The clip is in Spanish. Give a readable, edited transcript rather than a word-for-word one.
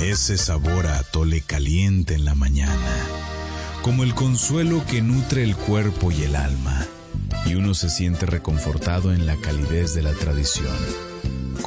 ese sabor a atole caliente en la mañana, como el consuelo que nutre el cuerpo y el alma, y uno se siente reconfortado en la calidez de la tradición.